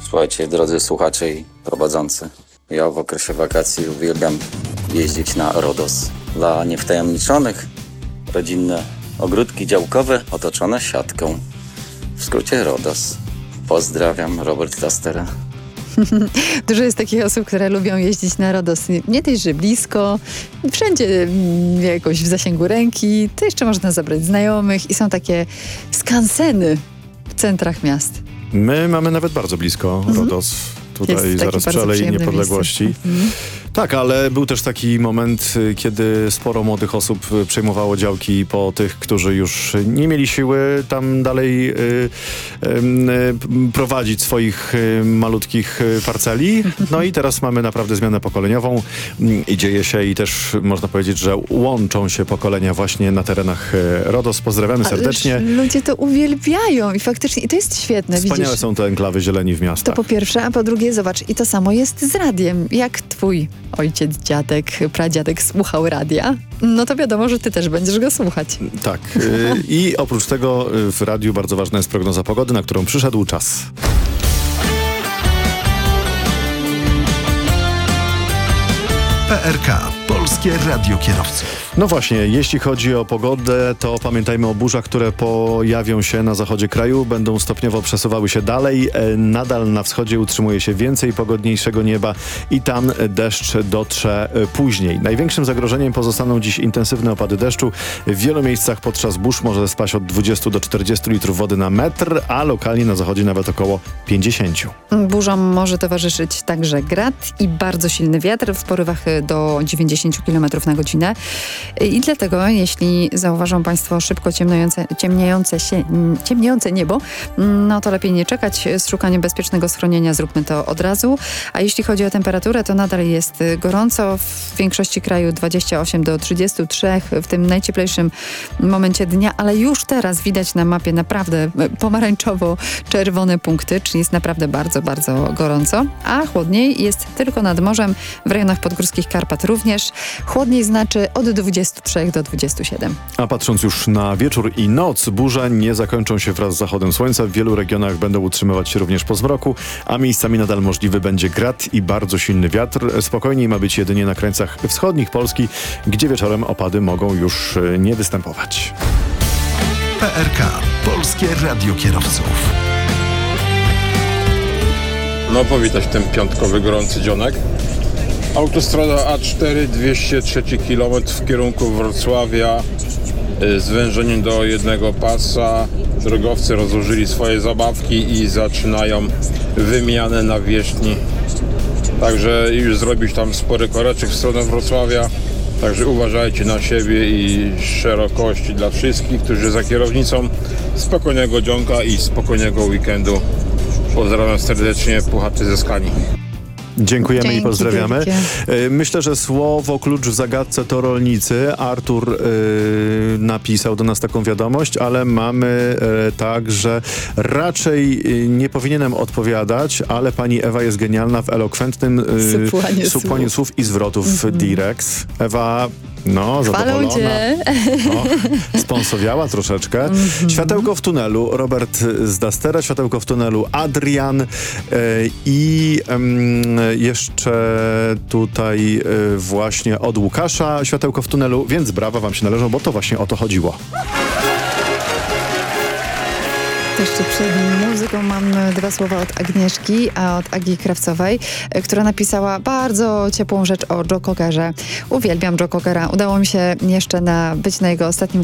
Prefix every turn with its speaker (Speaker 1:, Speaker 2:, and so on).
Speaker 1: Słuchajcie, drodzy słuchacze i prowadzący, ja w okresie wakacji uwielbiam jeździć na Rodos. Dla niewtajemniczonych rodzinne ogródki działkowe otoczone siatką. W skrócie Rodos. Pozdrawiam, Robert Tastera.
Speaker 2: Dużo jest takich osób, które lubią jeździć na Rodos. Nie też, że blisko, wszędzie jakoś w zasięgu ręki. To jeszcze można zabrać znajomych i są takie skanseny w centrach miast.
Speaker 3: My mamy nawet bardzo blisko Rodos. Tutaj zaraz przy Alei Niepodległości. Tak, ale był też taki moment, kiedy sporo młodych osób przejmowało działki po tych, którzy już nie mieli siły tam dalej prowadzić swoich malutkich parceli. No i teraz mamy naprawdę zmianę pokoleniową i dzieje się i też można powiedzieć, że łączą się pokolenia właśnie na terenach Rodos. Pozdrawiamy serdecznie.
Speaker 2: Ależ ludzie to uwielbiają i faktycznie i to jest świetne.
Speaker 3: Wspaniałe
Speaker 2: widzisz?
Speaker 3: są te enklawy zieleni w miastach.
Speaker 2: To po pierwsze, a po drugie zobacz, i to samo jest z radiem. Jak twój ojciec, dziadek, pradziadek słuchał radia, no to wiadomo, że ty też będziesz go słuchać.
Speaker 3: Tak. I oprócz tego w radiu bardzo ważna jest prognoza pogody, na którą przyszedł czas.
Speaker 4: PRK. Polskie Radio Kierowców.
Speaker 3: No właśnie, jeśli chodzi o pogodę, to pamiętajmy o burzach, które pojawią się na zachodzie kraju, będą stopniowo przesuwały się dalej. Nadal na wschodzie utrzymuje się więcej pogodniejszego nieba i tam deszcz dotrze później. Największym zagrożeniem pozostaną dziś intensywne opady deszczu. W wielu miejscach podczas burz może spaść od 20 do 40 litrów wody na metr, a lokalnie na zachodzie nawet około 50.
Speaker 2: Burzom może towarzyszyć także grad i bardzo silny wiatr w porywach do 90 km na godzinę. I dlatego, jeśli zauważą Państwo szybko ciemniejące niebo, no to lepiej nie czekać z szukaniem bezpiecznego schronienia. Zróbmy to od razu. A jeśli chodzi o temperaturę, to nadal jest gorąco. W większości kraju 28 do 33 w tym najcieplejszym momencie dnia, ale już teraz widać na mapie naprawdę pomarańczowo-czerwone punkty, czyli jest naprawdę bardzo, bardzo gorąco. A chłodniej jest tylko nad morzem, w rejonach podgórskich Karpat również. Chłodniej znaczy od 23 do 27.
Speaker 3: A patrząc już na wieczór i noc, burze nie zakończą się wraz z zachodem słońca. W wielu regionach będą utrzymywać się również po zmroku, a miejscami nadal możliwy będzie grad i bardzo silny wiatr. Spokojniej ma być jedynie na krańcach wschodnich Polski, gdzie wieczorem opady mogą już nie występować.
Speaker 4: PRK. Polskie Radio Kierowców.
Speaker 5: No powitać ten piątkowy gorący dzionek. Autostrada A4, 203 km w kierunku Wrocławia, zwężeniem do jednego pasa. Drogowcy rozłożyli swoje zabawki i zaczynają wymianę nawierzchni. Także już zrobić tam spory koreczek w stronę Wrocławia. Także uważajcie na siebie i szerokości dla wszystkich, którzy za kierownicą. Spokojnego dzionka i spokojnego weekendu. Pozdrawiam serdecznie, Puchaty ze Skani.
Speaker 3: Dziękujemy.
Speaker 2: Dzięki
Speaker 3: i pozdrawiamy.
Speaker 2: wielkie.
Speaker 3: Myślę, że słowo klucz w zagadce to rolnicy. Artur napisał do nas taką wiadomość, ale mamy tak, że raczej nie powinienem odpowiadać, ale pani Ewa jest genialna w elokwentnym supłaniu słów i zwrotów Direx. Ewa, no, zadowolona.
Speaker 2: Cię.
Speaker 3: No, sponsowiała troszeczkę. Światełko w tunelu, Robert z Dastera, światełko w tunelu Adrian i jeszcze tutaj właśnie od Łukasza światełko w tunelu, więc brawa wam się należą, bo to właśnie o to chodziło.
Speaker 2: Jeszcze przed muzyką mam dwa słowa od Agnieszki, a od Agi Krawcowej, która napisała bardzo ciepłą rzecz o Joe Cockerze. Uwielbiam Joe Cockera. Udało mi się jeszcze być na jego ostatnim